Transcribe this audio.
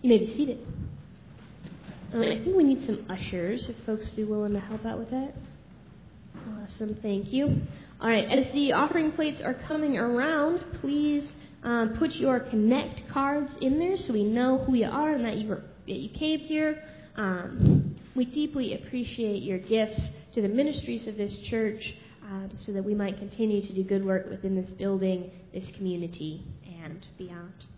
You may be seated. I think we need some ushers, if folks would be willing to help out with that. Awesome, thank you. All right, as the offering plates are coming around, please put your Connect cards in there so we know who you are and that you came here. We deeply appreciate your gifts to the ministries of this church so that we might continue to do good work within this building, this community, and beyond.